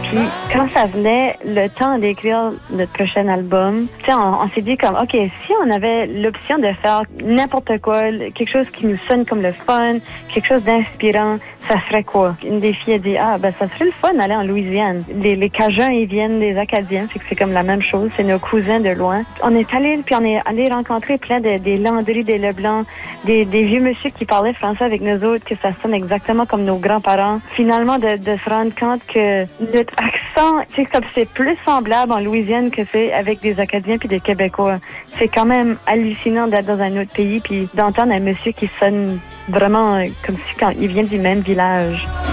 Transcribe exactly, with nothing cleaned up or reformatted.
Puis quand ça venait le temps d'écrire notre prochain album, tu sais, on, on s'est dit comme, OK, si on avait l'option de faire n'importe quoi, quelque chose qui nous sonne comme le fun, quelque chose d'inspirant, ça serait quoi? Une des filles a dit, ah, ben ça serait le fun d'aller en Louisiane. Les, les Cajuns, ils viennent des Acadiens, fait que c'est comme la même chose, c'est nos cousins de loin. On est allé, puis on est allé rencontrer plein de des Landry, des Leblanc, des, des vieux monsieur qui parlaient français avec nous autres, que ça sonne exactement comme nos grands-parents. Finalement, de, de se rendre compte que notre accent, tu sais, comme c'est plus semblable en Louisiane que c'est avec des Acadiens puis des Québécois. C'est quand même hallucinant d'être dans un autre pays puis d'entendre un monsieur qui sonne vraiment comme si quand il vient du même village.